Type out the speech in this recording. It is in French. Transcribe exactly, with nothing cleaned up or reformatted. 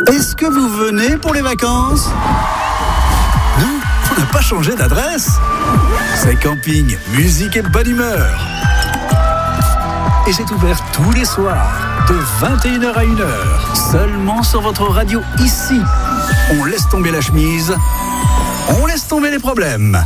Est-ce que vous venez pour les vacances ? Nous, on n'a pas changé d'adresse. C'est camping, musique et bonne humeur. Et c'est ouvert tous les soirs, de vingt et une heures à une heure, seulement sur votre radio ici. On laisse tomber la chemise, on laisse tomber les problèmes.